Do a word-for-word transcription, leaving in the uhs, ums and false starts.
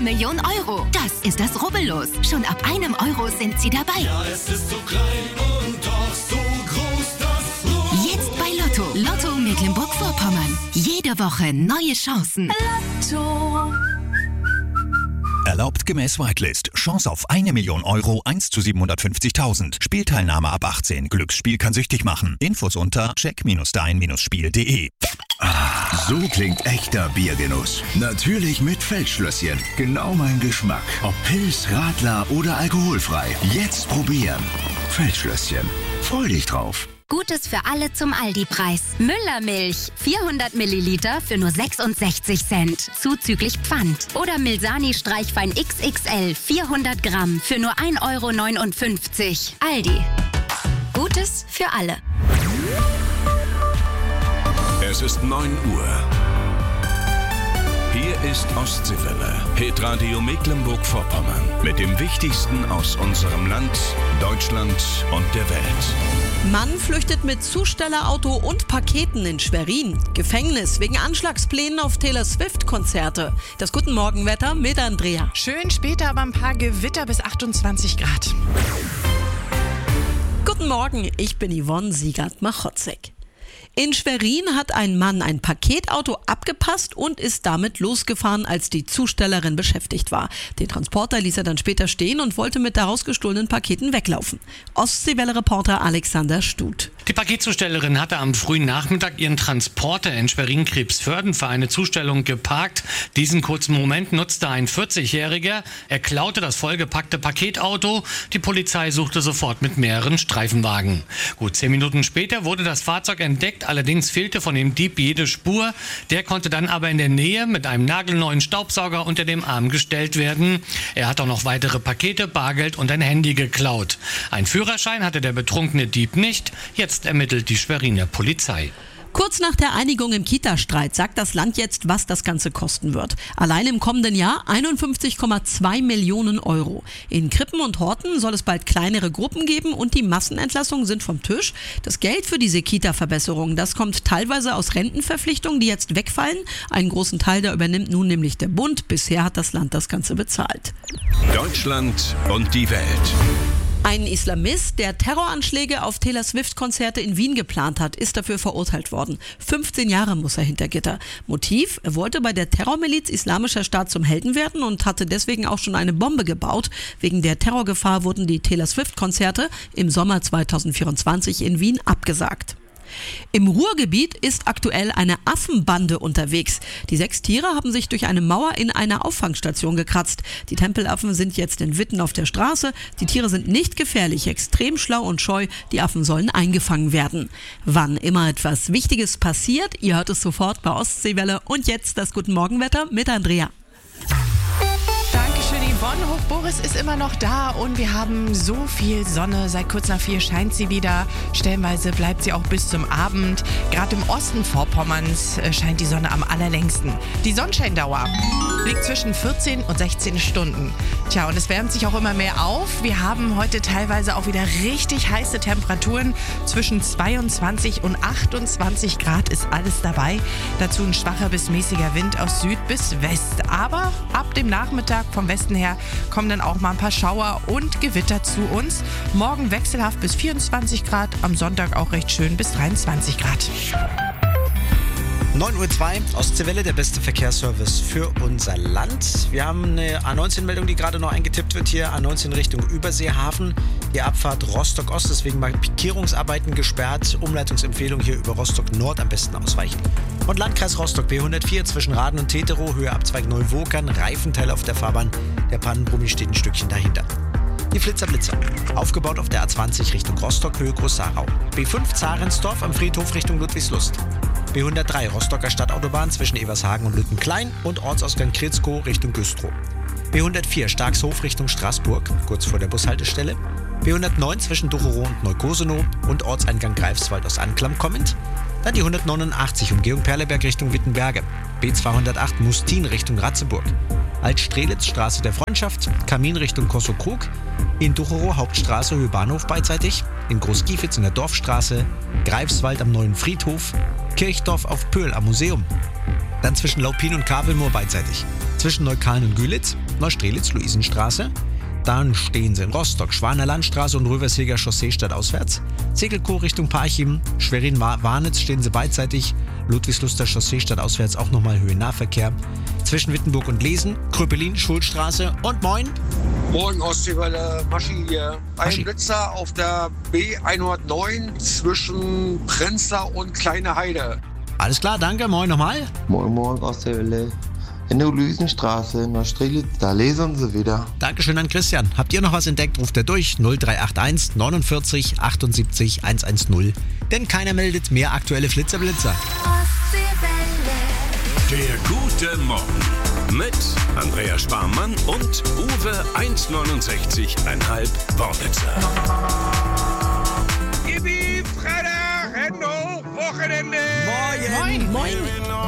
Million Euro. Das ist das Rubbellos. Schon ab einem Euro sind Sie dabei. Ja, es ist so klein und doch so groß, das Rubbellos. Jetzt bei Lotto. Lotto Mecklenburg-Vorpommern. Jede Woche neue Chancen. Lotto. Erlaubt gemäß Whitelist. Chance auf eine Million Euro, eins zu siebenhundertfünfzigtausend. Spielteilnahme ab achtzehn. Glücksspiel kann süchtig machen. Infos unter check dein Spiel punkt de. So klingt echter Biergenuss. Natürlich mit Feldschlösschen. Genau mein Geschmack. Ob Pils, Radler oder alkoholfrei. Jetzt probieren. Feldschlösschen. Freu dich drauf. Gutes für alle zum Aldi-Preis. Müllermilch. vierhundert Milliliter für nur sechsundsechzig Cent. Zuzüglich Pfand. Oder Milsani Streichwein X X L. vierhundert Gramm für nur ein Euro neunundfünfzig. Aldi. Gutes für alle. Es ist neun Uhr. Hier ist Ostseewelle, Hitradio Mecklenburg-Vorpommern. Mit dem Wichtigsten aus unserem Land, Deutschland und der Welt. Mann flüchtet mit Zustellerauto und Paketen in Schwerin. Gefängnis wegen Anschlagsplänen auf Taylor Swift-Konzerte. Das Guten Morgenwetter mit Andrea. Schön später, aber ein paar Gewitter bis achtundzwanzig Grad. Guten Morgen, ich bin Yvonne Siegert-Machotzek. In Schwerin hat ein Mann ein Paketauto abgepasst und ist damit losgefahren, als die Zustellerin beschäftigt war. Den Transporter ließ er dann später stehen und wollte mit daraus gestohlenen Paketen weglaufen. Ostseewelle-Reporter Alexander Stut. Die Paketzustellerin hatte am frühen Nachmittag ihren Transporter in Schwerin-Krebsförden für eine Zustellung geparkt. Diesen kurzen Moment nutzte ein vierzigjähriger. Er klaute das vollgepackte Paketauto. Die Polizei suchte sofort mit mehreren Streifenwagen. Gut zehn Minuten später wurde das Fahrzeug entdeckt. Allerdings fehlte von dem Dieb jede Spur. Der konnte dann aber in der Nähe mit einem nagelneuen Staubsauger unter dem Arm gestellt werden. Er hat auch noch weitere Pakete, Bargeld und ein Handy geklaut. Ein Führerschein hatte der betrunkene Dieb nicht. Jetzt ermittelt die Schweriner Polizei. Kurz nach der Einigung im Kita-Streit sagt das Land jetzt, was das Ganze kosten wird. Allein im kommenden Jahr einundfünfzig Komma zwei Millionen Euro. In Krippen und Horten soll es bald kleinere Gruppen geben und die Massenentlassungen sind vom Tisch. Das Geld für diese Kita-Verbesserungen, das kommt teilweise aus Rentenverpflichtungen, die jetzt wegfallen. Einen großen Teil, da übernimmt nun nämlich der Bund. Bisher hat das Land das Ganze bezahlt. Deutschland und die Welt. Ein Islamist, der Terroranschläge auf Taylor Swift-Konzerte in Wien geplant hat, ist dafür verurteilt worden. fünfzehn Jahre muss er hinter Gitter. Motiv? Er wollte bei der Terrormiliz Islamischer Staat zum Helden werden und hatte deswegen auch schon eine Bombe gebaut. Wegen der Terrorgefahr wurden die Taylor Swift-Konzerte im Sommer zweitausendvierundzwanzig in Wien abgesagt. Im Ruhrgebiet ist aktuell eine Affenbande unterwegs. Die sechs Tiere haben sich durch eine Mauer in einer Auffangstation gekratzt. Die Tempelaffen sind jetzt in Witten auf der Straße. Die Tiere sind nicht gefährlich, extrem schlau und scheu. Die Affen sollen eingefangen werden. Wann immer etwas Wichtiges passiert, ihr hört es sofort bei Ostseewelle. Und jetzt das Guten Morgenwetter mit Andrea. Dankeschön, Yvonne. Hochboris ist immer noch da und wir haben so viel Sonne. Seit kurz nach vier scheint sie wieder. Stellenweise bleibt sie auch bis zum Abend. Gerade im Osten Vorpommerns scheint die Sonne am allerlängsten. Die Sonnenscheindauer liegt zwischen vierzehn und sechzehn Stunden. Tja, und es wärmt sich auch immer mehr auf. Wir haben heute teilweise auch wieder richtig heiße Temperaturen. Zwischen zweiundzwanzig und achtundzwanzig Grad ist alles dabei. Dazu ein schwacher bis mäßiger Wind aus Süd bis West. Aber ab dem Nachmittag vom Westen her kommen dann auch mal ein paar Schauer und Gewitter zu uns. Morgen wechselhaft bis vierundzwanzig Grad, am Sonntag auch recht schön bis dreiundzwanzig Grad. neun Uhr zwei, Ostseewelle, der beste Verkehrsservice für unser Land. Wir haben eine A neunzehn Meldung, die gerade noch eingetippt wird hier. A neunzehn Richtung Überseehafen. Die Abfahrt Rostock-Ost, deswegen Markierungsarbeiten gesperrt. Umleitungsempfehlung hier über Rostock-Nord am besten ausweichen. Und Landkreis Rostock, B hundertvier zwischen Raden und Teterow, Höhe Abzweig Neuwokern, Reifenteil auf der Fahrbahn. Der Pannenbrummi steht ein Stückchen dahinter. Die Flitzer Blitzer. Aufgebaut auf der A zwanzig Richtung Rostock, Höhe Groß-Sarau. B fünf Zarensdorf am Friedhof Richtung Ludwigslust. B hundertdrei Rostocker Stadtautobahn zwischen Evershagen und Lüttenklein und Ortsausgang Kritzkow Richtung Güstrow. B hundertvier Starkshof Richtung Straßburg, kurz vor der Bushaltestelle. B hundertneun zwischen Ducherow und Neukosenow und Ortseingang Greifswald aus Anklam kommend. Dann die hundertneunundachtzig Umgehung Perleberg Richtung Wittenberge. B zweihundertacht Mustin Richtung Ratzeburg. Altstrelitz Straße der Freundschaft, Kamin Richtung Kossow-Krug. In Ducherow Hauptstraße Höhe Bahnhof beidseitig. In Großgiefitz in der Dorfstraße. Greifswald am Neuen Friedhof. Kirchdorf auf Pöhl am Museum. Dann zwischen Laupin und Kavelmoor beidseitig. Zwischen Neukalen und Gülitz, Neustrelitz, Luisenstraße. Dann stehen sie in Rostock, Schwaner Landstraße und Röverseger Chaussee stadtauswärts. Segelkow Richtung Parchim, Schwerin-Warnitz stehen sie beidseitig. Ludwigsluster Chaussee stadtauswärts auch nochmal Höhe-Nahverkehr. Zwischen Wittenburg und Lesen, Kröpelin, Schulstraße und Moin. Moin Ostseewelle, Maschi hier. Maschi. Ein Blitzer auf der B hundertneun zwischen Prenzlau und Kleine Heide. Alles klar, danke. Moin nochmal. Moin Moin aus der Welle. In der Luisenstraße in Neustrelitz, da lesen sie wieder. Dankeschön an Christian. Habt ihr noch was entdeckt, ruft er durch null drei acht eins neunundvierzig achtundsiebzig hundertzehn. Denn keiner meldet mehr aktuelle Flitzerblitzer. Der gute Morgen mit Andreas Sparmann und Uwe hundertneunundsechzig Komma fünf Wornitzer. Ibi, Freitag, Hände hoch, Wochenende. Moin. Moin.